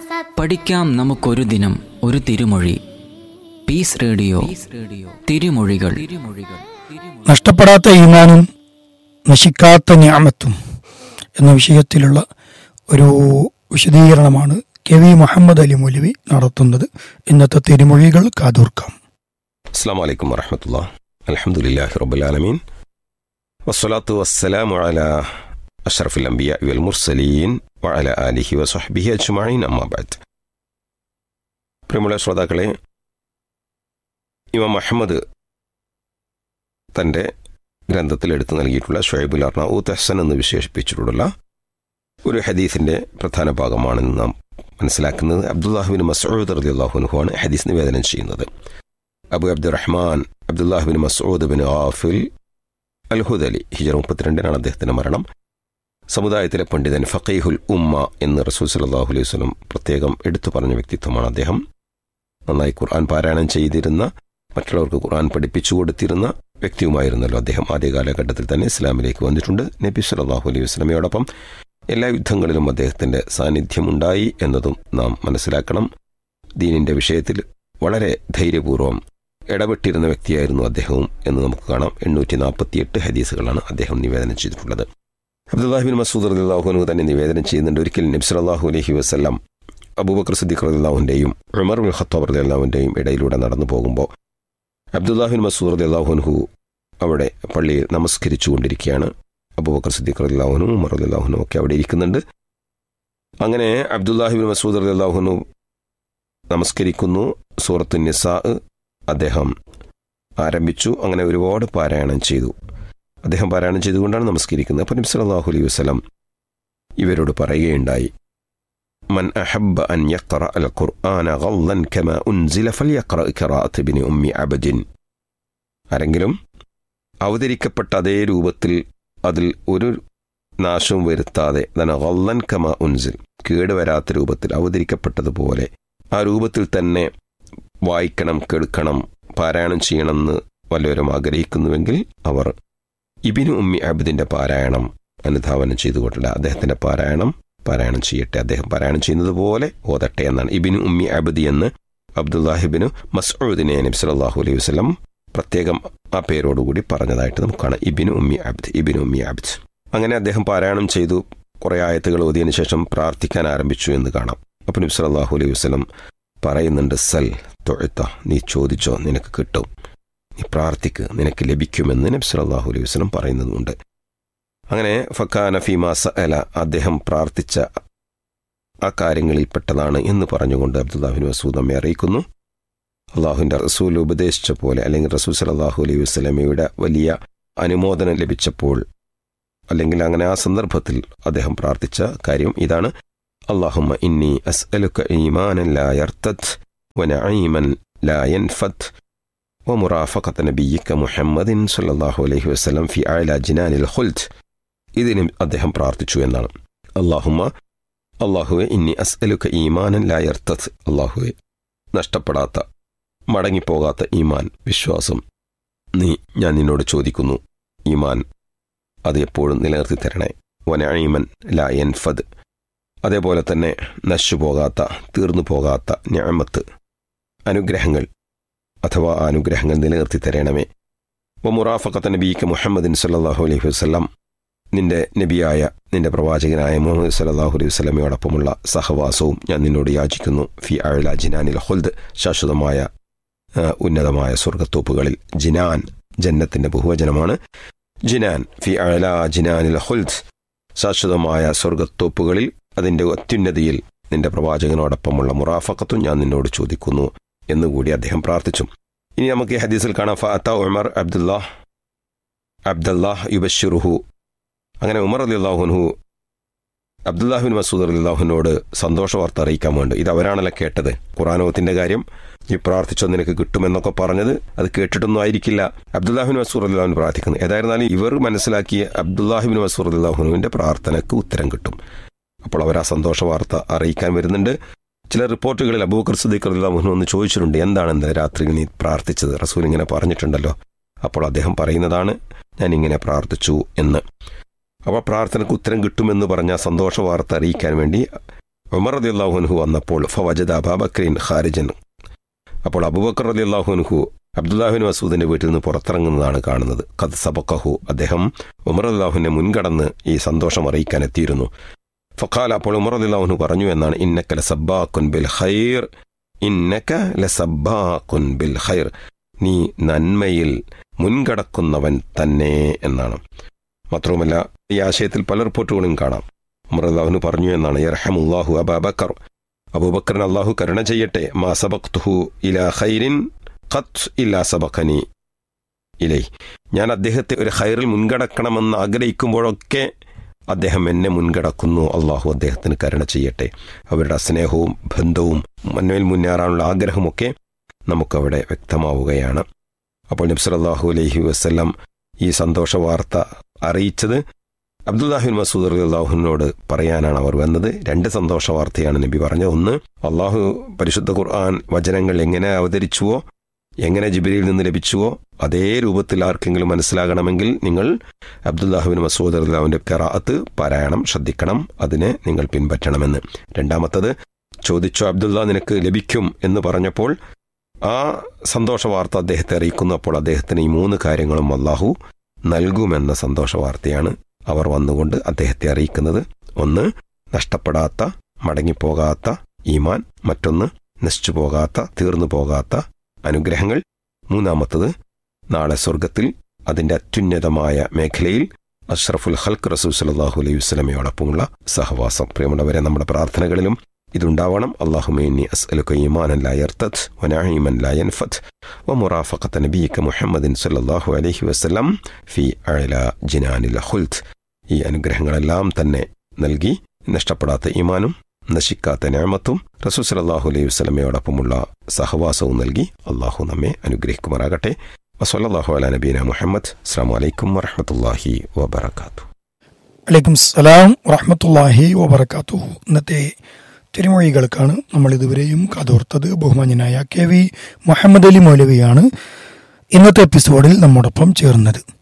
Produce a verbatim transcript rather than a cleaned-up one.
പഠിക്കാം നമുക്കൊരു ദിനം ഒരു തിരുമൊഴി. പീസ് റേഡിയോ തിരുമൊഴികൾ. നഷ്ടപ്പെടാത്ത ഈമാനും നശിക്കാത്ത നിഅമത്തും എന്ന വിഷയത്തിലുള്ള ഒരു വിശദീകരണമാണ് കെ വി മുഹമ്മദ് അലി മൗലവി നടത്തുന്നത്. ഇന്നത്തെ തിരുമൊഴികൾ കാതോർക്കാം. അസ്സലാമു അലൈക്കും വറഹ്മത്തുള്ളാഹി. അൽഹംദുലില്ലാഹി റബ്ബിൽ ആലമീൻ വസ്സലാത്തു വസ്സലാമു അലാ അഷ്റഫിൽ അംബിയാഇ വൽ മുർസലീൻ വഅലാ ആലിഹി വസഹ്ബിഹി അജ്മഈൻ. അമ്മാ ബഅദ്. പ്രിയമുള്ള ശ്രോതാക്കളെ, ഇമാം അഹ്മദ് തൻ്റെ ഗ്രന്ഥത്തിൽ എടുത്തു നൽകിയിട്ടുള്ള ഷുഐബുൽ അർനഊത്ത് ഹസൻ എന്ന് വിശേഷിപ്പിച്ചിട്ടുള്ള ഒരു ഹദീസിൻ്റെ പ്രധാന ഭാഗമാണെന്ന് നാം മനസ്സിലാക്കുന്നത്. അബ്ദുല്ലാഹ് ബിൻ മസ്ഊദ് റളിയല്ലാഹു അൻഹു ആണ് ഹദീസ് നിവേദനം ചെയ്യുന്നത്. Abu Abdurahman Abdullah bin Masood bin Affle അൽ ഹുദലി, ഹിജറ മുപ്പത്തിരണ്ടിനാണ് അദ്ദേഹത്തിൻ്റെ മരണം. സമുദായത്തിലെ പണ്ഡിതൻ, ഫഖീഹുൽ ഉമ്മ എന്ന് റസൂൽ സല്ലല്ലാഹു അലൈഹി വസല്ലം പ്രത്യേകം എടുത്തു പറഞ്ഞ വ്യക്തിത്വമാണ് അദ്ദേഹം. നന്നായി ഖുർആൻ പാരായണം ചെയ്തിരുന്ന, മറ്റുള്ളവർക്ക് ഖുർആൻ പഠിപ്പിച്ചു കൊടുത്തിരുന്ന വ്യക്തിയുമായിരുന്നല്ലോ അദ്ദേഹം. ആദ്യ കാലഘട്ടത്തിൽ തന്നെ ഇസ്ലാമിലേക്ക് വന്നിട്ടുണ്ട്. നബി സല്ലല്ലാഹു അലൈഹി വസല്ലമയോടൊപ്പം എല്ലാ യുദ്ധങ്ങളിലും അദ്ദേഹത്തിൻ്റെ സാന്നിധ്യമുണ്ടായി എന്നതും നാം മനസ്സിലാക്കണം. ദീനിൻ്റെ വിഷയത്തിൽ വളരെ ധൈര്യപൂർവ്വം ഇടപെട്ടിരുന്ന വ്യക്തിയായിരുന്നു അദ്ദേഹവും എന്ന് നമുക്ക് കാണാം. എണ്ണൂറ്റി നാൽപ്പത്തി എട്ട് ഹദീസുകളാണ് അദ്ദേഹം നിവേദനം ചെയ്തിട്ടുള്ളത്. അബ്ദുല്ലാഹി ബിൻ മസ്ഊദ് റളിയല്ലാഹു അൻഹു തന്നെ നിവേദനം ചെയ്യുന്നുണ്ട്. ഒരിക്കൽ നബി സല്ലല്ലാഹു അലൈഹി വസല്ലം Abubakar Siddique റളിയല്ലാഹുവിൻ്റെയും Umar bin Khattab റളിയല്ലാഹുവിൻ്റെയും ഇടയിലൂടെ നടന്നു പോകുമ്പോൾ അബ്ദുല്ലാഹി ബിൻ മസ്ഊദ് റളിയല്ലാഹു അൻഹു അവിടെ പള്ളിയിൽ നമസ്കരിച്ചു കൊണ്ടിരിക്കുകയാണ്. അബൂബക്കർ സിദ്ദീഖ് റളിയല്ലാഹു അൻഹു ഉമർ റളിയല്ലാഹു അൻഹു ഒക്കെ അവിടെ ഇരിക്കുന്നുണ്ട്. അങ്ങനെ അബ്ദുല്ലാഹി ബിൻ മസ്ഊദ് റളിയല്ലാഹു അൻഹു നമസ്കരിക്കുന്നു. സൂറത്തു നിസാ അദ്ദേഹം ആരംഭിച്ചു. അങ്ങനെ ഒരുപാട് പാരായണം ചെയ്തു. അദ്ദേഹം പാരായണം ചെയ്തുകൊണ്ടാണ് നമസ്കരിക്കുന്നത്. അപ്പോൾ നബി സല്ലല്ലാഹു അലൈഹി വസല്ലം ഇവരോട് പറയുകയുണ്ടായി, മൻ അഹബ്ബ അൻ യഖറഅ അൽ ഖുർആന ഗല്ലൻ കമാ ഉൻസില ഫൽയഖറഅ ഖിറാഅത്ത് ഇബ്നി ഉമ്മി അബ്ദിൻ. ആരെങ്കിലും അവതരിക്കപ്പെട്ട അതേ രൂപത്തിൽ അതിൽ ഒരു നാശവും വരുത്താതെ, അതാണ് ഗല്ലൻ കമാ ഉൻസിൽ, കേടുവരാത്ത രൂപത്തിൽ അവതരിക്കപ്പെട്ടതുപോലെ ആ രൂപത്തിൽ തന്നെ വായിക്കണം, കേൾക്കണം, പാരായണം ചെയ്യണമെന്ന് വല്ലവരും ആഗ്രഹിക്കുന്നുവെങ്കിൽ അവർ ഇബ്നു ഉമ്മി അബ്ദിൻ്റെ പാരായണം അനുധാവനം ചെയ്തുകൊണ്ടില്ല. അദ്ദേഹത്തിൻ്റെ പാരായണം പാരായണം ചെയ്യട്ടെ, അദ്ദേഹം പാരായണം ചെയ്യുന്നത് പോലെ ഓതട്ടെ എന്നാണ്. ഇബ്നു ഉമ്മി അബ്ദി എന്ന് അബ്ദുല്ലാഹിബിന് മസ്ഊദിനെ നബി സല്ലല്ലാഹു അലൈഹി വസല്ലം പ്രത്യേകം ആ പേരോടുകൂടി പറഞ്ഞതായിട്ട് നമുക്ക് കാണാം. ഇബ്നു ഉമ്മി അബ്ദ്, ഇബ്നു ഉമ്മി അബ്ദ്. അങ്ങനെ അദ്ദേഹം പാരായണം ചെയ്തു. കുറേ ആയത്തുകൾ ഓതിയതിനു ശേഷം പ്രാർത്ഥിക്കാൻ ആരംഭിച്ചു എന്ന് കാണാം. അപ്പോൾ നബി സല്ലല്ലാഹു അലൈഹി വസല്ലം പറയുന്നുണ്ട്, സൽ തുഅത, നീ ചോദിച്ചോ നിനക്ക് കിട്ടും, നീ പ്രാർത്ഥിക്ക് നിനക്ക് ലഭിക്കുമെന്ന് നബി സല്ലല്ലാഹു അലൈഹി വസല്ലം പറയുന്നതുണ്ട്. അങ്ങനെ ഫക്കാന ഫീമാ സഅല, അദ്ദേഹം പ്രാർത്ഥിച്ച ആ കാര്യങ്ങളിൽപ്പെട്ടതാണ് എന്ന് പറഞ്ഞുകൊണ്ട് അബ്ദുല്ലാഹി ബിൻ മസ്ഊദ് നമ്മെ അറിയിക്കുന്നു. അള്ളാഹുവിൻ്റെ റസൂൽ ഉപദേശിച്ച പോലെ, അല്ലെങ്കിൽ റസൂൽ സല്ലല്ലാഹു അലൈഹി വസല്ലമയുടെ വലിയ അനുമോദനം ലഭിച്ചപ്പോൾ, അല്ലെങ്കിൽ അങ്ങനെ ആ സന്ദർഭത്തിൽ അദ്ദേഹം പ്രാർത്ഥിച്ച കാര്യം ഇതാണ്: അല്ലാഹുമ്മ ഇന്നി അസ്അലുക ഈമാനൻ ലാ യർതദ് വനഈമൻ ലാ യൻഫദ് വമുറാഫഖത നബിയ്യിക മുഹമ്മദിൻ സല്ലല്ലാഹു അലൈഹി വസല്ലം ഫി അഅ്ലാ ജിനാനിൽ ഖുൽദ്. ഇതിനും അദ്ദേഹം പ്രാർത്ഥിച്ചു എന്നാണ്. അല്ലാഹുമ്മ, അല്ലാഹുവേ, ഇന്നി അസ്അലുക ഈമാനൻ ലാ യർതദ്, അല്ലാഹുവേ, നഷ്ടപ്പെടാത്ത മടങ്ങിപ്പോകാത്ത ഈമാൻ, വിശ്വാസം നീ ഞാൻ നിന്നോട് ചോദിക്കുന്നു. ഈമാൻ അത് എപ്പോഴും നിലനിർത്തി തരണേ. വനഈമൻ ലാ യൻഫദ്, അതേപോലെ തന്നെ നശിച്ചുപോകാത്ത, തീർന്നു പോകാത്ത നിഅമത്ത്, അനുഗ്രഹങ്ങൾ, അഥവാ അനുഗ്രഹങ്ങൾ നിലനിർത്തി തരണമേ. വമുറാഫഖത നബിയ്യിക മുഹമ്മദിൻ സല്ലല്ലാഹു അലൈഹി വസല്ലം, നിന്റെ നബിയായ നിന്റെ പ്രവാചകനായ മുഹമ്മദ് സല്ലല്ലാഹു അലൈഹി വസല്ലമയോടൊപ്പമുള്ള സഹവാസവും ഞാൻ നിന്നോട് യാചിക്കുന്നു. ഫി അഅ്ലാ ജിനാനിൽ ഖുൽദ്, ശാശ്വതമായ ഉന്നതമായ സ്വർഗത്തോപ്പുകളിൽ. ജിനാൻ ജന്നത്തിൻ്റെ ബഹുവചനമാണ്. ജിനാൻ, ഫി അഅ്ലാ ജിനാനിൽ ഖുൽദ്, ശാശ്വതമായ സ്വർഗത്തോപ്പുകളിൽ, അതിൻ്റെ അത്യുന്നതിയിൽ നിന്റെ പ്രവാചകനോടൊപ്പമുള്ള മുറാഫഖത്തും ഞാൻ നിന്നോട് ചോദിക്കുന്നു എന്നുകൂടി അദ്ദേഹം പ്രാർത്ഥിച്ചു. ഇനി നമുക്ക് ഈ ഹദീസിൽ കാണാം, ഫഅത ഉമർ അബ്ദുല്ലാഹ് അബ്ദുല്ലാഹ് യുബശ്ശിറുഹു. അങ്ങനെ ഉമർ റളിയല്ലാഹു അൻഹു അബ്ദുല്ലാഹി ബിൻ മസ്ഊദ് റളിയല്ലാഹുവിനോട് സന്തോഷ വാർത്ത അറിയിക്കാൻ വേണ്ടി, ഇത് അവരാണല്ലോ കേട്ടത്, ഖുർആനോത്തിന്റെ കാര്യം, ഈ പ്രാർത്ഥിച്ചോ നിനക്ക് കിട്ടുമെന്നൊക്കെ പറഞ്ഞത് അത് കേട്ടിട്ടൊന്നും ആയിരിക്കില്ല അബ്ദുല്ലാഹി ബിൻ മസ്ഊദ് റളിയല്ലാഹു പ്രാർത്ഥിക്കുന്നത്. ഏതായിരുന്നാലും ഇവർ മനസ്സിലാക്കിയ അബ്ദുല്ലാഹി ബിൻ മസ്ഊദ് റളിയല്ലാഹുവിന്റെ പ്രാർത്ഥനയ്ക്ക് ഉത്തരം കിട്ടും. അപ്പോൾ അവർ ആ സന്തോഷ വാർത്ത അറിയിക്കാൻ വരുന്നുണ്ട്. ചില റിപ്പോർട്ടുകളിൽ അബൂബക്കർ സിദ്ദീഖ് റളിയല്ലാഹു അൻഹു ഒന്ന് ചോദിച്ചിട്ടുണ്ട്, എന്താണ് ഇന്നലെ രാത്രി നീ പ്രാർത്ഥിച്ചത്, റസൂൽ ഇങ്ങനെ പറഞ്ഞിട്ടുണ്ടല്ലോ. അപ്പോൾ അദ്ദേഹം പറയുന്നതാണ്, ഞാൻ ഇങ്ങനെ പ്രാർത്ഥിച്ചു എന്ന്. അപ്പോൾ പ്രാർത്ഥനയ്ക്ക് ഉത്തരം കിട്ടുമെന്ന് പറഞ്ഞ സന്തോഷ വാർത്ത അറിയിക്കാൻ വേണ്ടി ഉമർ റളിയല്ലാഹു അൻഹു വന്നപ്പോൾ ഫവജദ അബൂബക്കറിൻ ഖാരിജൻ, അപ്പോൾ അബൂബക്കർ റളിയല്ലാഹു അൻഹു അബ്ദുല്ലാഹിബിൻ മസൂദിന്റെ വീട്ടിൽ നിന്ന് പുറത്തിറങ്ങുന്നതാണ് കാണുന്നത്. ഖദ് സബഖഹു, അദ്ദേഹം ഉമർ റളിയല്ലാഹുവിനെ മുൻകടന്ന് ഈ സന്തോഷം അറിയിക്കാൻ എത്തിയിരുന്നു. ഫഖാല, അപ്പോൾ ഉമർ റളിയല്ലാഹു അൻഹു പറഞ്ഞു എന്നാണ്, ഇന്നക ലസബ്ബാഖുൻ ബിൽ ഖൈർ, ഇന്നക ലസബ്ബാഖുൻ ബിൽ ഖൈർ, നീ നന്മയിൽ മുൻകടക്കുന്നവൻ തന്നെ എന്നാണ്. മാത്രവുമല്ല ഈ ആശയത്തിൽ പല റിപ്പോർട്ടുകളും കാണാം. ഉമർ റളിയല്ലാഹു അൻഹു പറഞ്ഞു എന്നാണ്, യർഹമുല്ലാഹു അബൂബക്കർ, അബൂബക്കറിന് അല്ലാഹു കരുണ ചെയ്യട്ടെ, മാ സബഖ്തുഹു ഇലാ ഖൈരിൻ ഖത്ത് ഇല്ലാ സബഖനി ഇലൈ, ഞാൻ അദ്ദേഹത്തെ ഒരു ഖൈറിൽ മുൻകടക്കണമെന്ന് ആഗ്രഹിക്കുമ്പോഴൊക്കെ അദ്ദേഹം എന്നെ മുൻകടക്കുന്നു. അള്ളാഹു അദ്ദേഹത്തിന് കരുണ ചെയ്യട്ടെ. അവരുടെ സ്നേഹവും ബന്ധവും മന്മയിൽ മുന്നേറാനുള്ള ആഗ്രഹമൊക്കെ നമുക്കവിടെ വ്യക്തമാവുകയാണ്. അപ്പോൾ നബി സല്ലല്ലാഹു അലൈഹി വസല്ലം ഈ സന്തോഷ വാർത്ത അറിയിച്ചത് അബ്ദുല്ലാഹിബിൻ മസൂദ് റളിയല്ലാഹുവിനോട് പറയാനാണ് അവർ വന്നത്. രണ്ട് സന്തോഷ വാർത്തയാണ് നബി പറഞ്ഞത്. ഒന്ന്, അള്ളാഹു പരിശുദ്ധ ഖുർആൻ വചനങ്ങൾ എങ്ങനെ അവതരിച്ചുവോ, എങ്ങനെ ജിബ്രീലിൽ നിന്ന് ലഭിച്ചുവോ അതേ രൂപത്തിൽ ആർക്കെങ്കിലും മനസ്സിലാകണമെങ്കിൽ നിങ്ങൾ അബ്ദുല്ലാഹിബിൻ മസൂദ് റളിയല്ലാഹുവിന്റെ ഖിറാഅത്ത് പാരായണം ശ്രദ്ധിക്കണം, അതിനെ നിങ്ങൾ പിൻപറ്റണമെന്ന്. രണ്ടാമത്തത്, ചോദിച്ചോ അബ്ദുല്ല നിനക്ക് ലഭിക്കും എന്ന് പറഞ്ഞപ്പോൾ ആ സന്തോഷ വാർത്ത അദ്ദേഹത്തെ അറിയിക്കുന്നു. അപ്പോൾ അദ്ദേഹത്തിന് ഈ മൂന്ന് കാര്യങ്ങളും അള്ളാഹു നൽകുമെന്ന സന്തോഷ വാർത്തയാണ് അവർ വന്നുകൊണ്ട് അദ്ദേഹത്തെ അറിയിക്കുന്നത്. ഒന്ന്, നഷ്ടപ്പെടാത്ത മടങ്ങിപ്പോകാത്ത ഈമാൻ, മറ്റൊന്ന് നശിച്ചു പോകാത്ത തീർന്നു പോകാത്ത അനുഗ്രഹങ്ങൾ, മൂന്നാമത്തത് നാളെ സ്വർഗത്തിൽ അതിൻ്റെ അത്യുന്നതമായ മേഖലയിൽ അഷ്റഫുൽ ഖൽഖ് റസൂൽ സല്ലല്ലാഹു അലൈഹി വസല്ലമയോടൊപ്പമുള്ള സഹവാസം. പ്രിയമുള്ളവരെ, നമ്മുടെ പ്രാർത്ഥനകളിലും ഇതുണ്ടാവണം. അല്ലാഹുമ്മ ഇന്നി അസ്അലുക ഈമാനൻ ലാ യർതദ് വനഈമൻ ലാ യൻഫദ് വമുറാഫഖത നബിയിക മുഹമ്മദിൻ സല്ലല്ലാഹു അലൈഹി വസല്ലം ഫി അഅ്ലാ ജിനാനിൽ ഖുൽദ്. ഈ അനുഗ്രഹങ്ങളെല്ലാം തന്നെ നൽകി നഷ്ടപ്പെടാത്ത ഈമാനും നശിക്കാത്ത നിഅമത്തും റസൂൽ സല്ലല്ലാഹു അലൈഹി വസല്ലമയോടൊപ്പമുള്ള സഹവാസവും നൽകി അല്ലാഹു നമ്മെ അനുഗ്രഹിക്കുമാറാകട്ടെ. വസല്ലല്ലാഹു അലാ നബീന മുഹമ്മദ്. അസ്സലാമു അലൈക്കും വറഹ്മത്തുള്ളാഹി വബറകാതുഹു. അലൈക്കും സലാം വറഹ്മത്തുള്ളാഹി വബറകാതുഹു. ഇന്നത്തെ തിരുമൊഴികൾക്കാണ് നമ്മൾ ഇതുവരെയും കാതോർത്തത്. ബഹുമാന്യനായ കെ വി മുഹമ്മദ് അലി മൗലവിയാണ് ഇന്നത്തെ എപ്പിസോഡിൽ നമ്മോടൊപ്പം ചേർന്നത്.